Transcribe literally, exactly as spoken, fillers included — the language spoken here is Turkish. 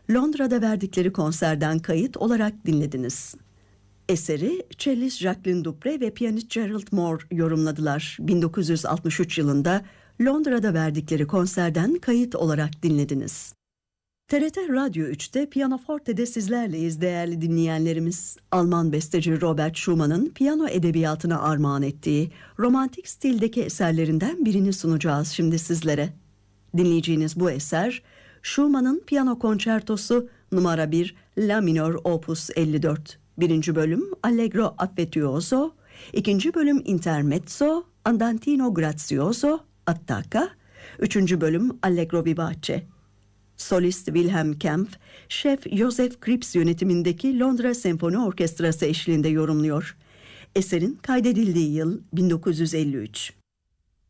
Londra'da verdikleri konserden kayıt olarak dinlediniz. Eseri cellist Jacqueline Dupre ve piyanist Gerald Moore yorumladılar. bin dokuz yüz altmış üç yılında Londra'da verdikleri konserden kayıt olarak dinlediniz. T R T Radyo üçte Piyanoforte'de sizlerleyiz değerli dinleyenlerimiz. Alman besteci Robert Schumann'ın piyano edebiyatına armağan ettiği romantik stildeki eserlerinden birini sunacağız şimdi sizlere. Dinleyeceğiniz bu eser Schumann'ın Piyano Konçertosu numara bir La minör opus elli dört. Birinci bölüm Allegro Affettuoso, ikinci bölüm Intermezzo, Andantino Grazioso, Attacca, üçüncü bölüm Allegro Vivace. Solist Wilhelm Kempff, şef Joseph Krips yönetimindeki Londra Senfoni Orkestrası eşliğinde yorumluyor. Eserin kaydedildiği yıl bin dokuz yüz elli üç.